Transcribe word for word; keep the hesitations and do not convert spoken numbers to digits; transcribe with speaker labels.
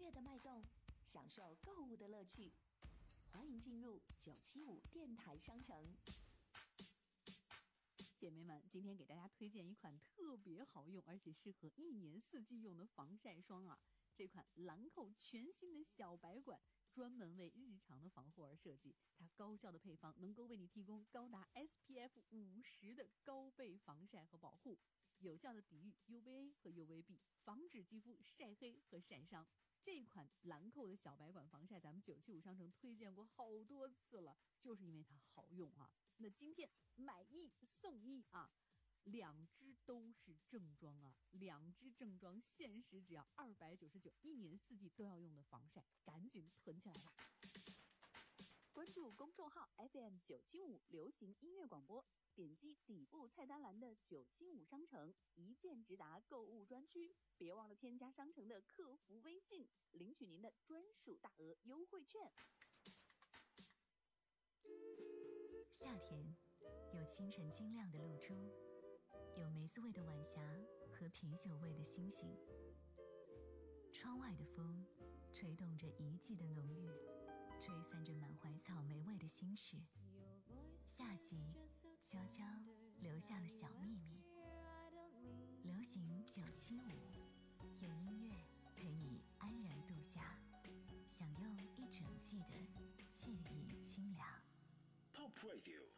Speaker 1: 乐的脉动，享受购物的乐趣。欢迎进入九七五电台商城。
Speaker 2: 姐妹们，今天给大家推荐一款特别好用而且适合一年四季用的防晒霜啊！这款兰蔻全新的小白管专门为日常的防护而设计，它高效的配方能够为你提供高达 S P F 五十 的高倍防晒和保护，有效的抵御 U V A 和 U V B， 防止肌肤晒黑和晒伤。这款兰蔻的小白管防晒咱们九七五商城推荐过好多次了，就是因为它好用啊。那今天买一送一啊，两支都是正装啊，两支正装限时只要二百九十九，一年四季都要用的防晒，赶紧囤起来吧！关注公众号 F M 九七五流行音乐广播，点击底部菜单栏的九七五商城，一键直达购物专区。别忘了添加商城的客服微信，领取您的专属大额优惠券。
Speaker 3: 夏天有清晨清亮的露珠，有梅子味的晚霞和啤酒味的星星。窗外的风吹动着一季的浓郁，吹散着满怀草莓味的心事。夏季悄悄留下了小秘密。流行九七五，有音乐陪你安然度夏，享用一整季的惬意清凉。
Speaker 4: Top Radio